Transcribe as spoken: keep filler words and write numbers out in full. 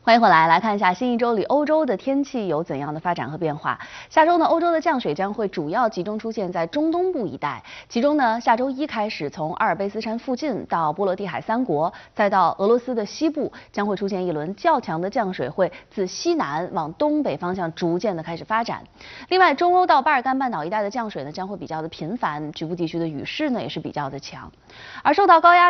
欢迎回来，来看一下新一周里欧洲的天气有怎样的发展和变化。下周呢，欧洲的降水将会主要集中出现在中东部一带，其中呢，下周一开始，从阿尔卑斯山附近到波罗的海三国，再到俄罗斯的西部，将会出现一轮较强的降水，会自西南往东北方向逐渐的开始发展。另外，中欧到巴尔干半岛一带的降水呢，将会比较的频繁，局部地区的雨势呢也是比较的强。而受到高压